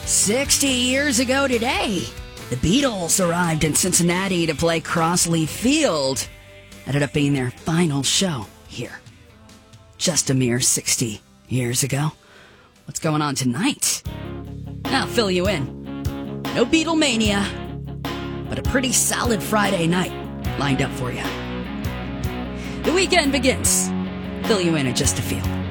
60 years ago today, the Beatles arrived in Cincinnati to play Crossley Field. Ended up being their final show here. Just a mere 60 years ago. What's going on tonight? I'll fill you in. No Beatlemania, but a pretty solid Friday night lined up for you. The weekend begins. Fill you in just a few.